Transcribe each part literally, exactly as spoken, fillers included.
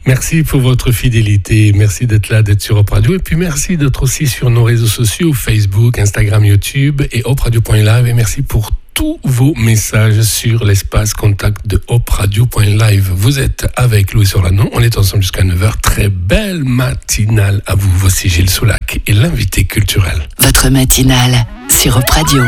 Merci pour votre fidélité, merci d'être là, d'être sur Op Radio, et puis merci d'être aussi sur nos réseaux sociaux, Facebook, Instagram, YouTube et opradio point live, et merci pour tous vos messages sur l'espace contact de opradio point live. Vous êtes avec Louis Orlano, on est ensemble jusqu'à neuf heures. Très belle matinale à vous. Voici Gilles Soulac et l'invité culturel. Votre matinale sur Op Radio.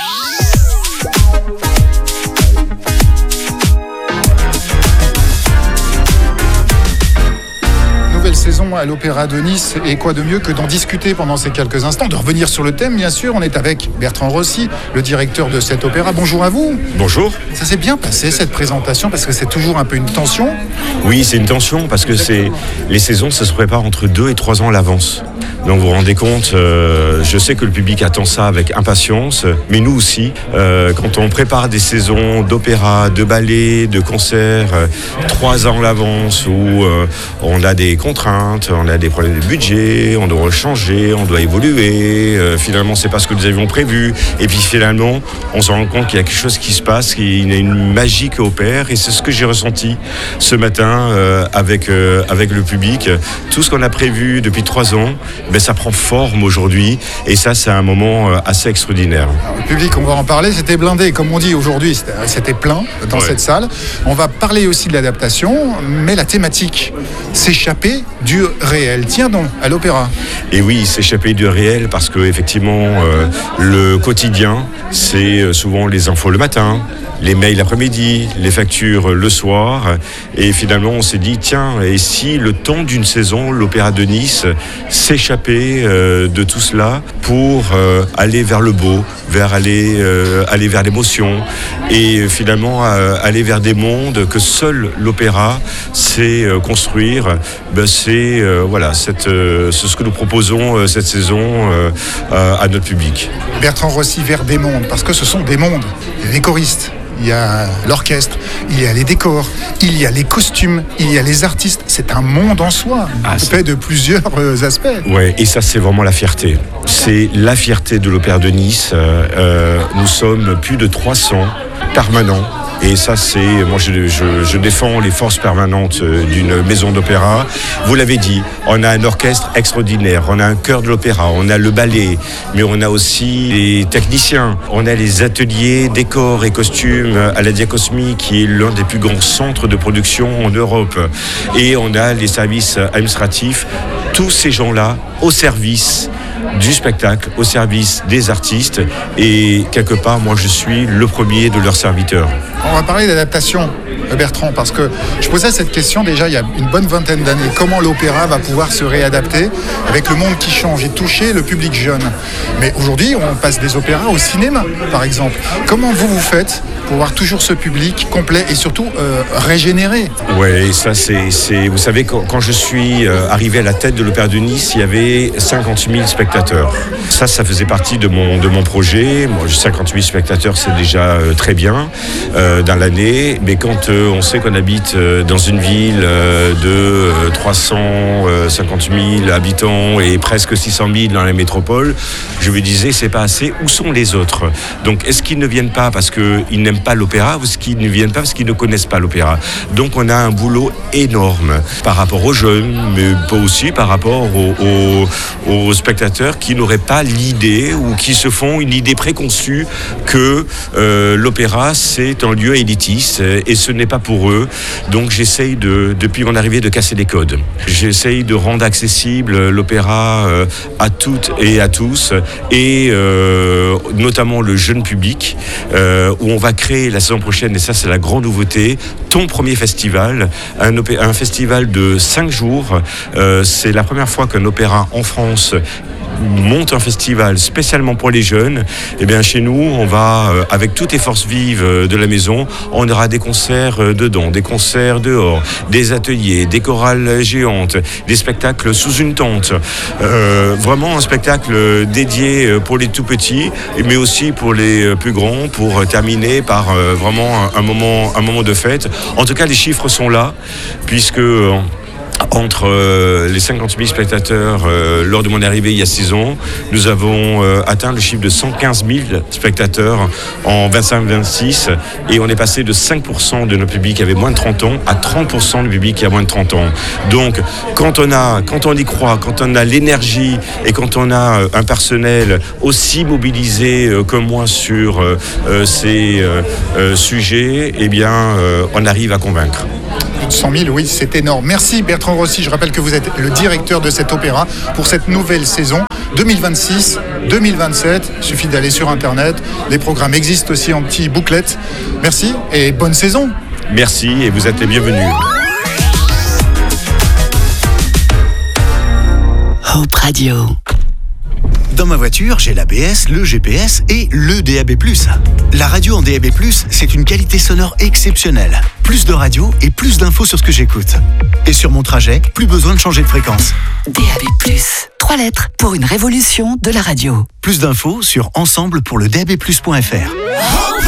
Nouvelle saison à l'Opéra de Nice, et quoi de mieux que d'en discuter pendant ces quelques instants, de revenir sur le thème bien sûr. On est avec Bertrand Rossi, le directeur de cet opéra. Bonjour à vous. Bonjour. Ça s'est bien passé cette présentation, parce que c'est toujours un peu une tension. Oui, c'est une tension parce que c'est les saisons, ça se prépare entre deux et trois ans à l'avance. Donc vous vous rendez compte, euh, je sais que le public attend ça avec impatience, mais nous aussi, euh, quand on prépare des saisons d'opéra, de ballet, de concerts, euh, trois ans à l'avance, où euh, on a des contraintes, on a des problèmes de budget, on doit changer, on doit évoluer, euh, finalement c'est pas ce que nous avions prévu, et puis finalement on se rend compte qu'il y a quelque chose qui se passe, qu'il y a une magie qui opère, et c'est ce que j'ai ressenti ce matin euh, avec, euh, avec le public. Tout ce qu'on a prévu depuis trois ans, ben, ça prend forme aujourd'hui, et ça c'est un moment assez extraordinaire. Alors, le public, on va en parler, c'était blindé comme on dit aujourd'hui, c'était, c'était plein dans ouais. cette salle. On va parler aussi de l'adaptation, mais la thématique, s'échapper du réel. Tiens donc, à l'opéra. Et oui, s'échapper du réel, parce que effectivement euh, le quotidien, c'est souvent les infos le matin, les mails l'après-midi, les factures le soir, et finalement on s'est dit tiens, et si le temps d'une saison, l'Opéra de Nice s'échappait euh, de tout cela pour euh, aller vers le beau, vers aller, euh, aller vers l'émotion, et finalement euh, aller vers des mondes que seul l'opéra sait euh, construire. Ben, c'est euh, voilà, cette, euh, c'est ce que nous proposons euh, cette saison euh, euh, à notre public. Bertrand Rossi, vers des mondes, parce que ce sont des mondes, les choristes. Il y a l'orchestre, il y a les décors, il y a les costumes, il y a les artistes. C'est un monde en soi, ah, fait de plusieurs aspects. Ouais, et ça, c'est vraiment la fierté. C'est la fierté de l'Opéra de Nice. Euh, nous sommes plus de trois cents permanents. Et ça, c'est, moi, je, je, je défends les forces permanentes d'une maison d'opéra. Vous l'avez dit, on a un orchestre extraordinaire, on a un chœur de l'opéra, on a le ballet, mais on a aussi les techniciens, on a les ateliers décors et costumes à la Diacosmie, qui est l'un des plus grands centres de production en Europe. Et on a les services administratifs, tous ces gens-là au service du spectacle, au service des artistes, et quelque part, moi, je suis le premier de leurs serviteurs. On va parler d'adaptation, Bertrand, parce que je posais cette question déjà il y a une bonne vingtaine d'années. Comment l'opéra va pouvoir se réadapter avec le monde qui change et toucher le public jeune? Mais aujourd'hui, on passe des opéras au cinéma, par exemple. Comment vous vous faites pour avoir toujours ce public complet et surtout euh, régénéré? Oui, ça c'est, c'est... Vous savez, quand, quand je suis arrivé à la tête de l'Opéra de Nice, il y avait cinquante mille spectateurs. Ça, ça faisait partie de mon, de mon projet. Moi, cinquante mille spectateurs, c'est déjà euh, très bien euh, dans l'année. Mais quand euh, on sait qu'on habite euh, dans une ville euh, de euh, trois cent cinquante mille habitants et presque six cent mille dans la métropole, je me disais, c'est pas assez. Où sont les autres? Donc, est-ce qu'ils ne viennent pas parce qu'ils n'aiment pas l'opéra, ou est-ce qu'ils ne viennent pas parce qu'ils ne connaissent pas l'opéra? Donc, on a un boulot énorme par rapport aux jeunes, mais pas aussi par rapport aux, aux, aux spectateurs qui n'auraient pas l'idée ou qui se font une idée préconçue que euh, l'opéra, c'est un lieu élitiste et ce n'est pas pour eux. Donc, j'essaye, de, depuis mon arrivée, de casser les codes. J'essaye de rendre accessible l'opéra euh, à toutes et à tous, et euh, notamment le jeune public, euh, où on va créer la saison prochaine, et ça c'est la grande nouveauté, ton premier festival, un, opé- un festival de cinq jours. Euh, c'est la première fois qu'un opéra en France monte un festival spécialement pour les jeunes. Et bien chez nous, on va, euh, avec toutes les forces vives euh, de la maison, on aura des concerts euh, dedans, des concerts dehors, des ateliers, des chorales géantes, des spectacles sous une tente. Euh, vraiment un spectacle dédié pour les tout petits, mais aussi pour les plus grands, pour terminer par euh, vraiment un, un moment, un moment de fête. En tout cas, les chiffres sont là, puisque euh, Entre euh, les cinquante mille spectateurs euh, lors de mon arrivée il y a six ans, nous avons euh, atteint le chiffre de cent quinze mille spectateurs en vingt-cinq vingt-six et on est passé de cinq pour cent de notre public qui avait moins de trente ans à trente pour cent du public qui a moins de trente ans. Donc quand on a, quand on y croit, quand on a l'énergie et quand on a un personnel aussi mobilisé euh, comme moi sur euh, euh, ces euh, euh, sujets, eh bien euh, on arrive à convaincre. cent mille, oui, c'est énorme. Merci Bertrand Rossi, je rappelle que vous êtes le directeur de cet opéra pour cette nouvelle saison deux mille vingt-six deux mille vingt-sept. Il suffit d'aller sur Internet, les programmes existent aussi en petites bouclettes. Merci et bonne saison. Merci et vous êtes les bienvenus. Hope Radio. Dans ma voiture, j'ai l'A B S, le G P S et le D A B plus. La radio en D A B plus, c'est une qualité sonore exceptionnelle. Plus de radio et plus d'infos sur ce que j'écoute. Et sur mon trajet, plus besoin de changer de fréquence. D A B plus. Trois lettres pour une révolution de la radio. Plus d'infos sur ensemble pour le D A B plus point F R.